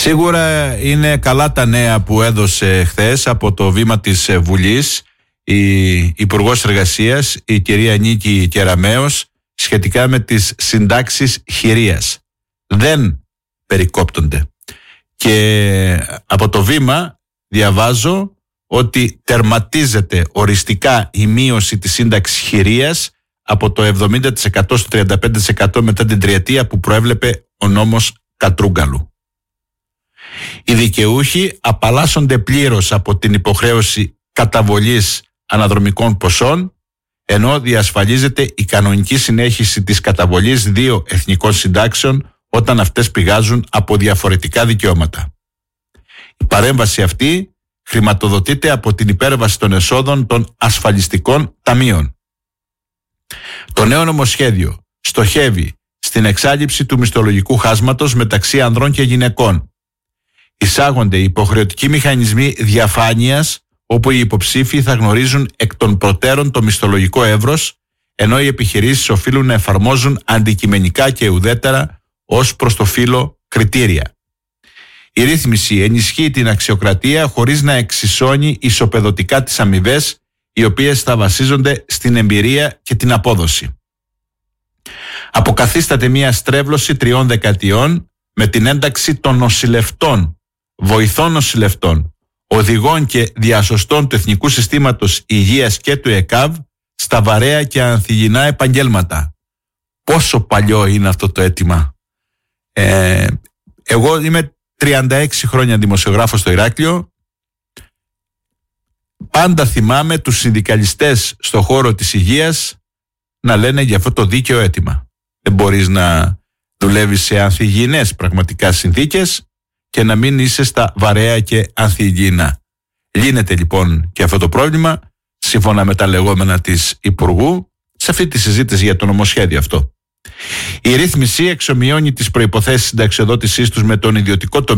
Σίγουρα είναι καλά τα νέα που έδωσε χθες από το βήμα της Βουλής η Υπουργός Εργασίας, η κυρία Νίκη Κεραμέως, σχετικά με τις συντάξεις χειρίας. Δεν περικόπτονται. Και από το βήμα διαβάζω ότι τερματίζεται οριστικά η μείωση της σύνταξης χειρίας από το 70% στο 35% μετά την τριετία που προέβλεπε ο νόμος Κατρούγκαλου. Οι δικαιούχοι απαλλάσσονται πλήρως από την υποχρέωση καταβολής αναδρομικών ποσών, ενώ διασφαλίζεται η κανονική συνέχιση της καταβολής 2 εθνικών συντάξεων όταν αυτές πηγάζουν από διαφορετικά δικαιώματα. Η παρέμβαση αυτή χρηματοδοτείται από την υπέρβαση των εσόδων των ασφαλιστικών ταμείων. Το νέο νομοσχέδιο στοχεύει στην εξάλληψη του μισθολογικού χάσματος μεταξύ ανδρών και γυναικών. Εισάγονται υποχρεωτικοί μηχανισμοί διαφάνειας, όπου οι υποψήφοι θα γνωρίζουν εκ των προτέρων το μισθολογικό εύρος, ενώ οι επιχειρήσεις οφείλουν να εφαρμόζουν αντικειμενικά και ουδέτερα ως προς το φύλο κριτήρια. Η ρύθμιση ενισχύει την αξιοκρατία χωρίς να εξισώνει ισοπεδωτικά τις αμοιβές, οι οποίες θα βασίζονται στην εμπειρία και την απόδοση. Αποκαθίσταται μια στρέβλωση 3 δεκαετιών με την ένταξη των νοσηλευτών, βοηθών νοσηλευτών, οδηγών και διασωστών του Εθνικού Συστήματος Υγείας και του ΕΚΑΒ στα βαρέα και ανθυγιεινά επαγγέλματα. Πόσο παλιό είναι αυτό το αίτημα. Εγώ είμαι 36 χρόνια δημοσιογράφος στο Ηράκλειο. Πάντα θυμάμαι τους συνδικαλιστές στο χώρο της υγείας να λένε για αυτό το δίκαιο αίτημα. Δεν μπορείς να δουλεύεις σε ανθυγιεινές πραγματικά συνθήκες και να μην είσαι στα βαρέα και ανθυγιεινά. Λύνεται λοιπόν και αυτό το πρόβλημα, σύμφωνα με τα λεγόμενα της Υπουργού, σε αυτή τη συζήτηση για το νομοσχέδιο αυτό. Η ρύθμιση εξομοιώνει τις προϋποθέσεις συνταξιοδότησής τους με τον ιδιωτικό τομέα